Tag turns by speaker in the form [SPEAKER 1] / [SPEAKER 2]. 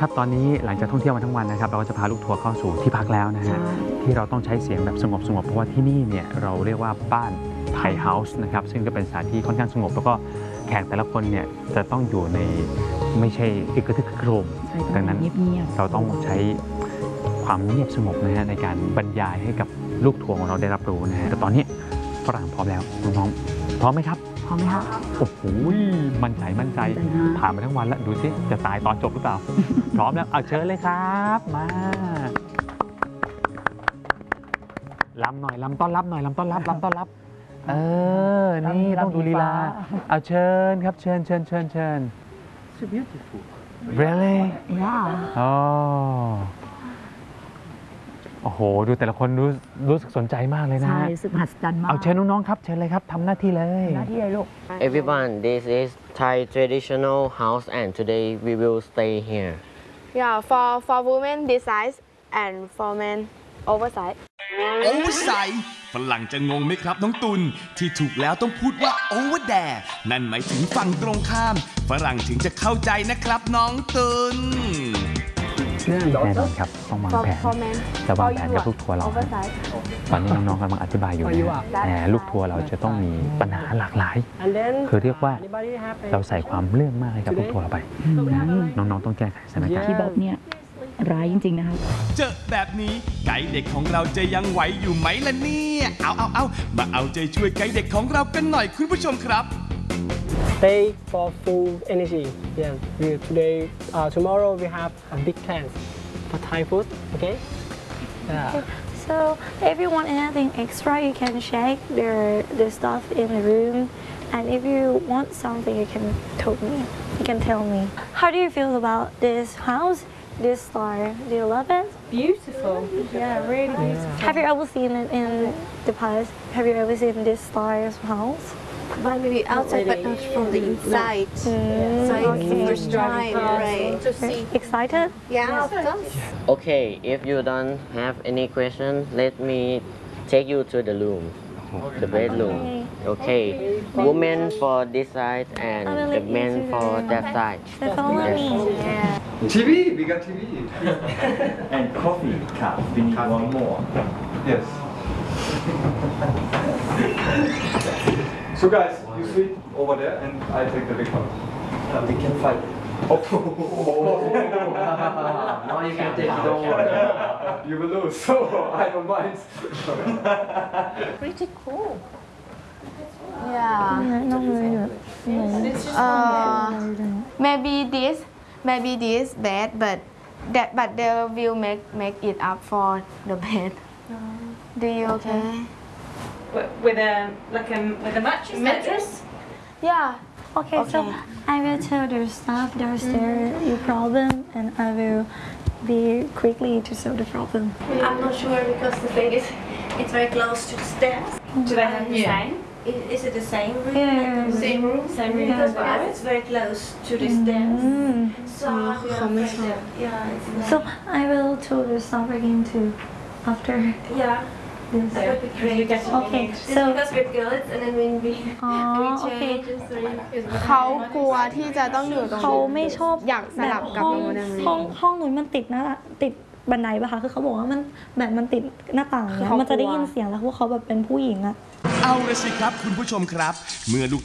[SPEAKER 1] ครับตอนนี้หลังจากท่องเที่ยวมาทั้งวันนะครับเราก็จะพาลูกทัวร์เข้าสู่ที่พักแล้วนะฮะที่เราต้องใช้เสียงแบบสงบเพราะว่าที่นี่เนี่ยเราเรียกว่าบ้านไทยเฮาส์นะครับซึ่งก็เป็นสถานที่ค่อนข้างสงบแล้วก็แขกแต่ละคนเนี่ยจะต้องอยู่ในไม่ใช่อึกกระทึกโครมดังนั้นเราต้องใช้ความเงียบสงบนะฮะในการบรรยายให้กับลูกทัวร์ของเราได้รับรู้นะฮะแต่ตอนนี้ฝรั่งพร้อมแล้วน้องๆพร้อมไหมครับพร้อมไหมครับโอ้โหมั่นใจผ่านมาทั้งวันแล้วดูสิจะตายตอนจบหรือเปล่า พร้อมแล้วเอาเชิญเลยครับมาลำหน่อยลำต้อนรับนี่ต้องดูลีลาเอาเชิญครับเชิญ
[SPEAKER 2] So beautiful
[SPEAKER 1] really
[SPEAKER 3] yeah
[SPEAKER 1] โอ้โหดูแต่ละคนรู้สึกสนใจมากเลยนะ
[SPEAKER 3] ใช่รู้สึกมหัศจรรย์มาก
[SPEAKER 1] เอาเชิญน้องๆครับเชิญเลยครับทำหน้าที่เลย
[SPEAKER 3] ลูก
[SPEAKER 4] Everyone, this is Thai traditional house and today we will stay here.
[SPEAKER 5] Yeah, for women this size and for men oversize.
[SPEAKER 6] Oversize ฝรั่งจะงงไหมครับน้องตุลที่ถูกแล้วต้องพูดว่า over there นั่นหมายถึงฝั่งตรงข้ามฝรั่งถึงจะเข้าใจนะครับน้องตุล
[SPEAKER 1] แน่นอนครับต้องวางแผนจะวางแผนกับลูกทัวร์เราตอนนี้น้องๆกำลังอธิบายอยู่แต่ลูกทัวร์เราจะต้องมีปัญหาหลากหลายคือเรียกว่าเราใส่ความเรื่องมากให้กับลูกทัวร์เราไปน้องๆต้องแก้ไขสถานการณ์
[SPEAKER 3] พี่บ๊อบเนี่ยร้ายจริงๆนะครับ
[SPEAKER 6] เจอแบบนี้ไกด์เด็กของเราจะยังไหวอยู่ไหมล่ะเนี่ยเอามาเอาใจช่วยไกด์เด็กของเรากันหน่อยคุณผู้ชมครับ
[SPEAKER 2] Stay for full energy. Yeah. Tomorrow we have a big plans for Thai food. Okay. Yeah.
[SPEAKER 7] So if you want anything extra, you can check the stuff in the room, and if you want something, you can tell me. How do you feel about this house, this style? Do you love it?
[SPEAKER 5] Beautiful.
[SPEAKER 7] Yeah, really beautiful. Have you ever seen it in the past? Have you ever seen this style of house?
[SPEAKER 8] But maybe outside, but not from the inside. So it's the first time, right? To see.
[SPEAKER 7] Excited?
[SPEAKER 8] Yeah, of course.
[SPEAKER 4] Okay, if you don't have any question, let me take you to the room, the bedroom. Okay, women for this side and the men for that side.
[SPEAKER 7] So follow me.
[SPEAKER 9] TV, we got TV.
[SPEAKER 10] And coffee cup, we need one more.
[SPEAKER 9] Yes. So guys, you sleep over there and I take the big one.
[SPEAKER 10] We can fight.
[SPEAKER 9] Oh.
[SPEAKER 10] No, you can take it over.
[SPEAKER 9] You will lose, so I don't mind.
[SPEAKER 8] Pretty cool.
[SPEAKER 5] Yeah. Maybe this bed, but they will make it up for the bed. Do you okay?
[SPEAKER 11] With a mattress?
[SPEAKER 5] Yeah.
[SPEAKER 7] Okay, so I will tell the staff downstairs your problem, and I will be quickly to solve the problem.
[SPEAKER 8] I'm not sure because the thing is, it's very close to the stairs.
[SPEAKER 11] Do they have the same?
[SPEAKER 8] Is it the same room?
[SPEAKER 7] Yeah.
[SPEAKER 8] Same room?
[SPEAKER 11] Same room.
[SPEAKER 8] Because for us, it's very close to the stairs. So
[SPEAKER 7] So I will tell the staff again too after.
[SPEAKER 8] Yeah. That would be great.
[SPEAKER 7] Okay,
[SPEAKER 8] Just
[SPEAKER 7] so
[SPEAKER 8] because we're girls and then when we change and so
[SPEAKER 5] เขากลัวที่จะต้องอยู่ตรง
[SPEAKER 7] เขาไม่ชอบ
[SPEAKER 5] อยากสลับกับตรงนั้น
[SPEAKER 7] ห้องนู้นมันติดบันไดป่ะคะคือเขาบอกว่ามันแบบมันติดหน้าต่างเนี่ยมันจะได้ยินเสียงแล้วพวกเขาแบบเป็นผู้หญิงอะ
[SPEAKER 6] เอาละสิครับคุณผู้ชมครับเมื่อลูก